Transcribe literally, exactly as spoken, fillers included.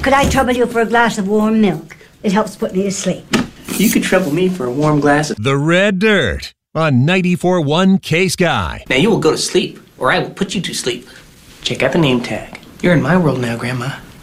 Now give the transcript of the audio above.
Could I trouble you for a glass of warm milk? It helps put me to sleep. You could trouble me for a warm glass of... The Red Dirt on ninety-four point one K-Sky. Now you will go to sleep, or I will put you to sleep. Check out the name tag. You're in my world now, Grandma.